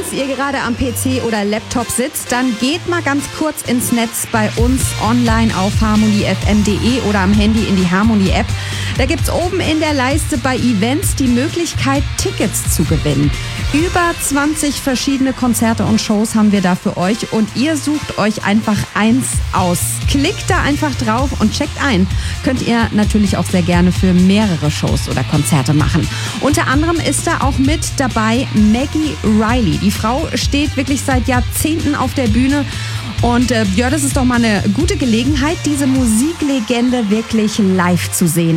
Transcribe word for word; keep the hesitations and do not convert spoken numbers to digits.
Falls ihr gerade am P C oder Laptop sitzt, dann geht mal ganz kurz ins Netz bei uns online auf harmony f m punkt d e oder am Handy in die Harmony-App. Da gibt's oben in der Leiste bei Events die Möglichkeit, Tickets zu gewinnen. Über zwanzig verschiedene Konzerte und Shows haben wir da für euch und ihr sucht euch einfach eins aus. Klickt da einfach drauf und checkt ein. Könnt ihr natürlich auch sehr gerne für mehrere Shows oder Konzerte machen. Unter anderem ist da auch mit dabei Maggie Riley. Die Frau steht wirklich seit Jahrzehnten auf der Bühne. Und äh, ja, das ist doch mal eine gute Gelegenheit, diese Musiklegende wirklich live zu sehen.